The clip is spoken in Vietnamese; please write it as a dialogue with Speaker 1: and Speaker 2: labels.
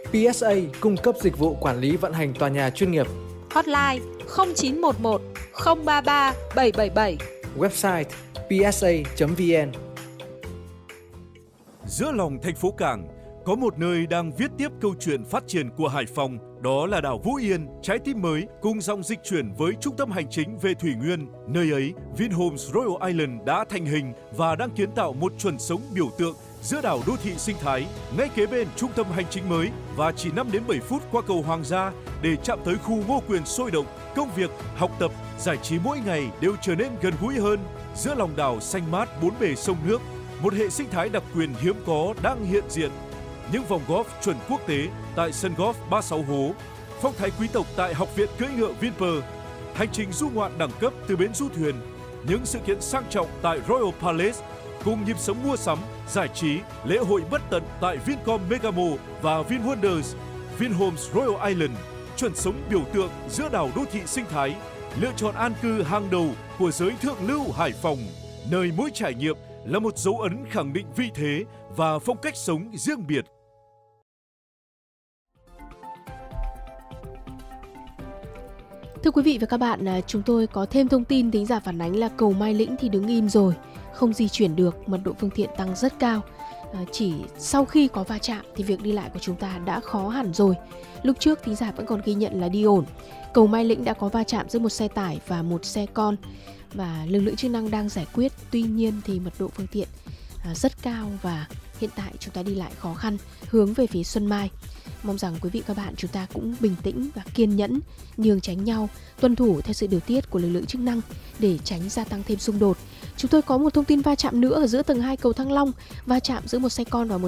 Speaker 1: PSA cung cấp dịch vụ quản lý vận hành tòa nhà chuyên nghiệp.
Speaker 2: Hotline 0911 033 777.
Speaker 1: Website psa.vn.
Speaker 3: Giữa lòng thành phố Cảng, có một nơi đang viết tiếp câu chuyện phát triển của Hải Phòng, đó là đảo Vũ Yên, trái tim mới cùng dòng dịch chuyển với trung tâm hành chính về thủy nguyên. Nơi ấy, Vinhomes Royal Island đã thành hình và đang kiến tạo một chuẩn sống biểu tượng giữa đảo đô thị sinh thái, ngay kế bên trung tâm hành chính mới và chỉ 5 đến 7 phút qua cầu Hoàng gia để chạm tới khu Ngô Quyền sôi động. Công việc, học tập, giải trí mỗi ngày đều trở nên gần gũi hơn. Giữa lòng đảo xanh mát bốn bề sông nước, một hệ sinh thái đặc quyền hiếm có đang hiện diện. Những vòng golf chuẩn quốc tế tại sân golf 36 hố, phong thái quý tộc tại học viện cưỡi ngựa Vinpearl, hành trình du ngoạn đẳng cấp từ bến du thuyền, những sự kiện sang trọng tại Royal Palace, cùng nhịp sống mua sắm, giải trí, lễ hội bất tận tại Vincom Megamo và VinWonders. Vinhomes Royal Island, chuẩn sống biểu tượng giữa đảo đô thị sinh thái, lựa chọn an cư hàng đầu của giới thượng lưu Hải Phòng, nơi mỗi trải nghiệm là một dấu ấn khẳng định vị thế và phong cách sống riêng biệt.
Speaker 4: Thưa quý vị và các bạn, chúng tôi có thêm thông tin thính giả phản ánh là cầu Mai Lĩnh thì đứng im rồi, không di chuyển được, mật độ phương tiện tăng rất cao. Chỉ sau khi có va chạm thì việc đi lại của chúng ta đã khó hẳn rồi. Lúc trước thính giả vẫn còn ghi nhận là đi ổn. Cầu Mai Lĩnh đã có va chạm giữa một xe tải và một xe con và lực lượng chức năng đang giải quyết. Tuy nhiên thì mật độ phương tiện rất cao và hiện tại chúng ta đi lại khó khăn hướng về phía Xuân Mai. Mong rằng quý vị các bạn chúng ta cũng bình tĩnh và kiên nhẫn, nhường tránh nhau, tuân thủ theo sự điều tiết của lực lượng chức năng để tránh gia tăng thêm xung đột. Chúng tôi có một thông tin va chạm nữa ở giữa tầng 2 cầu Thăng Long, va chạm giữa một xe con và một